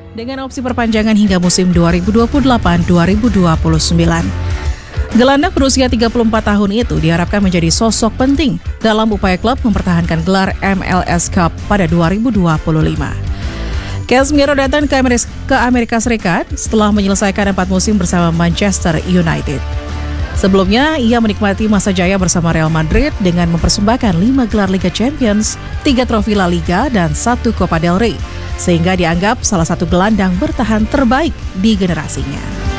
dengan opsi perpanjangan hingga musim 2028-2029. Gelandang berusia 34 tahun itu diharapkan menjadi sosok penting dalam upaya klub mempertahankan gelar MLS Cup pada 2025. Casemiro datang ke Amerika Serikat setelah menyelesaikan 4 musim bersama Manchester United. Sebelumnya, ia menikmati masa jaya bersama Real Madrid dengan mempersembahkan 5 gelar Liga Champions, 3 trofi La Liga, dan 1 Copa del Rey, sehingga dianggap salah satu gelandang bertahan terbaik di generasinya.